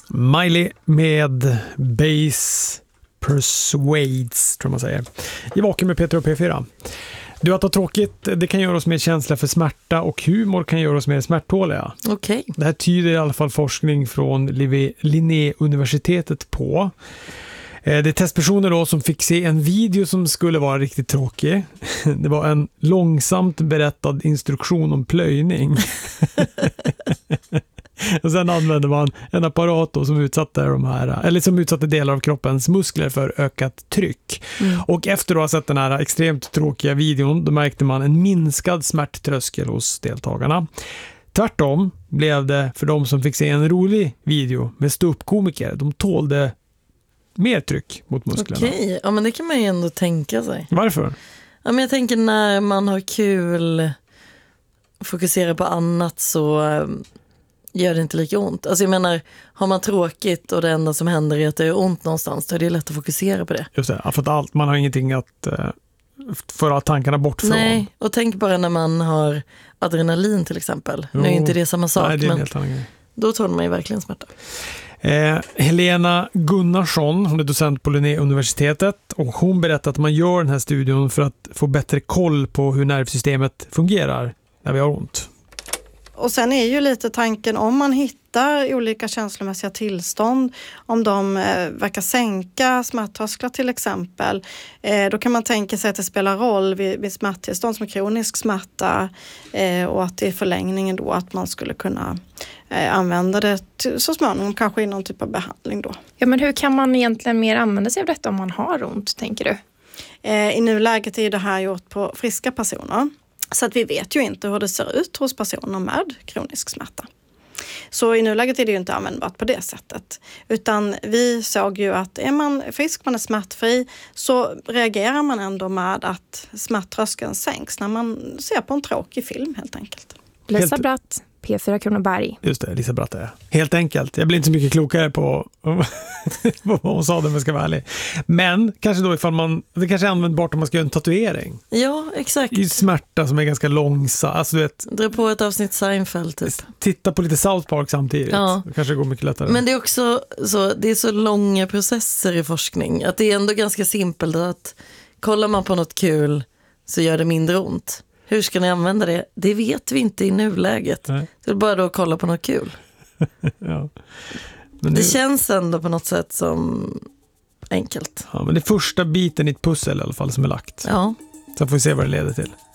Miley med Bass Persuades, tror man säger. I Vaken med Peter och P4. Du, att ha tråkigt, det kan göra oss mer känsliga för smärta, och humor kan göra oss mer smärttåliga. Okej. Det här tyder i alla fall forskning från Linnéuniversitetet på. Det är testpersoner då som fick se en video som skulle vara riktigt tråkig. Det var en långsamt berättad instruktion om plöjning. Och sen använde man en apparat då som utsatte delar av kroppens muskler för ökat tryck. Och efter att ha sett den här extremt tråkiga videon, då märkte man en minskad smärttröskel hos deltagarna. Tvärtom blev det för de som fick se en rolig video med ståuppkomiker. De tålde mer tryck mot musklerna. Okej, ja, men det kan man ju ändå tänka sig. Varför? Ja, men jag tänker när man har kul, fokusera på annat, så gör det inte lika ont. Alltså jag menar, har man tråkigt och det enda som händer är att det är ont någonstans, då är det lätt att fokusera på det. Just det, för att man har ingenting att föra tankarna bort från. Nej, och tänk bara när man har adrenalin till exempel. Nu är inte det samma sak, nej, det är men helt annan grej. då tar man ju verkligen smärta. Helena Gunnarsson, hon är docent på Linnéuniversitetet, och hon berättar att man gör den här studien för att få bättre koll på hur nervsystemet fungerar när vi har ont. Och sen är ju lite tanken, om man hittar olika känslomässiga tillstånd, om de verkar sänka smärttrösklar till exempel, då kan man tänka sig att det spelar roll vid smärttillstånd som kronisk smärta, och att det är förlängningen då att man skulle kunna använda det så småningom, kanske i någon typ av behandling då. Ja, men hur kan man egentligen mer använda sig av detta om man har ont, tänker du? I nuläget är det här gjort på friska personer. Så att vi vet ju inte hur det ser ut hos personer med kronisk smärta. Så i nuläget är det ju inte användbart på det sättet. Utan vi såg ju att är man frisk, man är smärtfri, så reagerar man ändå med att smärttröskeln sänks när man ser på en tråkig film helt enkelt. Lisa Bratt, P4 Kronoberg. Just det, Lisa Bratt är helt enkelt. Jag blir inte så mycket klokare på vad hon sa, det, om jag ska vara ärlig. Men kanske då det kanske är användbart om man ska göra en tatuering. Ja, exakt. I smärta som är ganska långsam. Alltså, du vet, dra på ett avsnitt Seinfeld typ. Titta på lite South Park samtidigt. Ja. Det kanske går mycket lättare. Men det är också så, det är så långa processer i forskning att det är ändå ganska simpelt att kollar man på något kul så gör det mindre ont. Hur ska ni använda det? Det vet vi inte i nuläget. Nej. Det är bara då att kolla på något kul. Ja. Det känns ändå på något sätt som enkelt. Ja, men det är första biten i ett pussel i alla fall som är lagt. Ja. Så får vi se vad det leder till.